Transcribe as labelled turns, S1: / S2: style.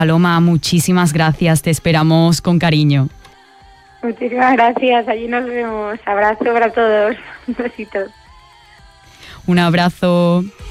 S1: Paloma, muchísimas gracias, te esperamos con cariño.
S2: Muchísimas gracias, allí nos vemos. Abrazo para todos. Besitos.
S1: Un abrazo.